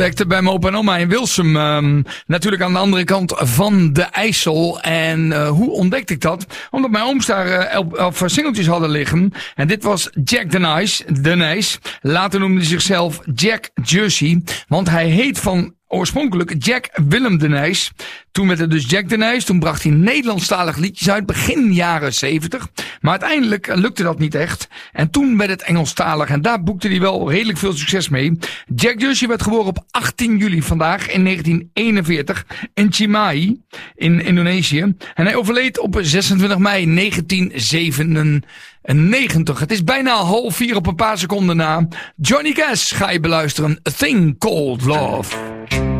Bij mijn opa en oma in Wilsum, natuurlijk aan de andere kant van de IJssel. En hoe ontdekte ik dat? Omdat mijn ooms daar 11 singeltjes hadden liggen. En dit was Jack de Nice. Later noemde hij zichzelf Jack Jersey. Want hij heet van oorspronkelijk Jack Willem de Nijs. Toen werd het dus Jack de Nijs. Toen bracht hij Nederlandstalig liedjes uit, begin jaren 70. Maar uiteindelijk lukte dat niet echt. En toen werd het Engelstalig. En daar boekte hij wel redelijk veel succes mee. Jack Jersey werd geboren op 18 juli vandaag in 1941 in Cimahi in Indonesië. En hij overleed op 26 mei 1997. Het is bijna 3:30 op een paar seconden na. Johnny Cash ga je beluisteren. A Thing Called Love.